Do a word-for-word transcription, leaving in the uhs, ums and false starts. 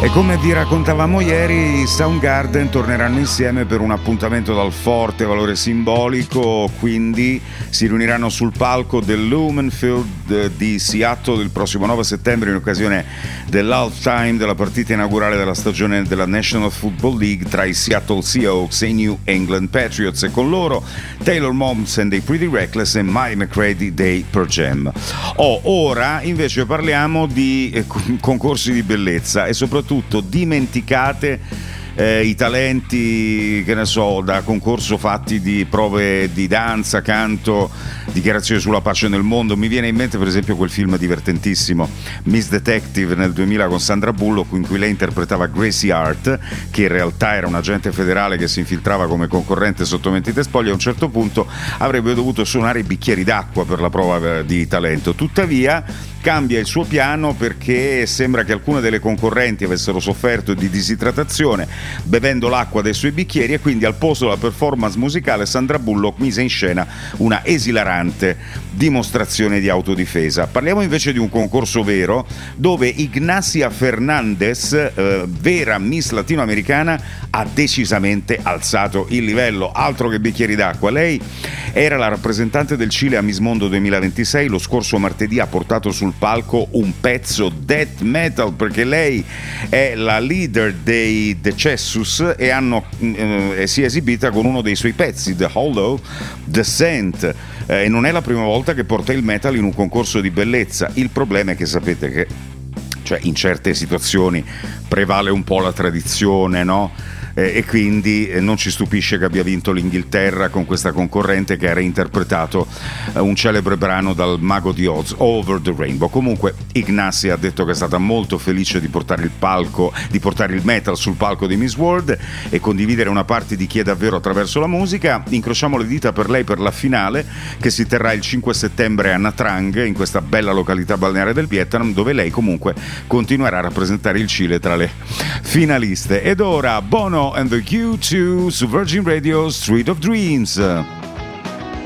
E come vi raccontavamo ieri, i Soundgarden torneranno insieme per un appuntamento dal forte valore simbolico, quindi si riuniranno sul palco del Lumen Field di Seattle il prossimo nove settembre in occasione dell'halftime della partita inaugurale della stagione della National Football League tra i Seattle Seahawks e i New England Patriots, e con loro Taylor Momsen dei Pretty Reckless e Mike McCready dei Pearl Jam. Oh, ora invece parliamo di eh, concorsi di bellezza e soprattutto dimenticate eh, i talenti, che ne so, da concorso fatti di prove di danza, canto, dichiarazioni sulla pace nel mondo. Mi viene in mente per esempio quel film divertentissimo Miss Detective nel duemila con Sandra Bullock, in cui lei interpretava Gracie Hart, che in realtà era un agente federale che si infiltrava come concorrente sotto mentite spoglie. A un certo punto avrebbe dovuto suonare i bicchieri d'acqua per la prova di talento, tuttavia cambia il suo piano perché sembra che alcune delle concorrenti avessero sofferto di disidratazione bevendo l'acqua dai suoi bicchieri, e quindi al posto della performance musicale Sandra Bullock mise in scena una esilarante dimostrazione di autodifesa. Parliamo invece di un concorso vero dove Ignacia Fernandez, eh, vera Miss latinoamericana, ha decisamente alzato il livello, altro che bicchieri d'acqua. Lei era la rappresentante del Cile a Miss Mondo duemilaventisei, lo scorso martedì ha portato sul palco un pezzo death metal perché lei è la leader dei The Cessus e hanno, eh, si è esibita con uno dei suoi pezzi, The Hollow Descent, eh, e non è la prima volta che porta il metal in un concorso di bellezza. Il problema è che sapete che, cioè, in certe situazioni prevale un po' la tradizione, no? E quindi non ci stupisce che abbia vinto l'Inghilterra con questa concorrente che ha reinterpretato un celebre brano dal Mago di Oz, Over the Rainbow. Comunque Ignacia ha detto che è stata molto felice di portare il palco, di portare il metal sul palco di Miss World e condividere una parte di chi è davvero attraverso la musica. Incrociamo le dita per lei per la finale che si terrà il cinque settembre a Nha Trang, in questa bella località balneare del Vietnam, dove lei comunque continuerà a rappresentare il Cile tra le finaliste. Ed ora Bono and the Q two su Virgin Radio, Street of Dreams.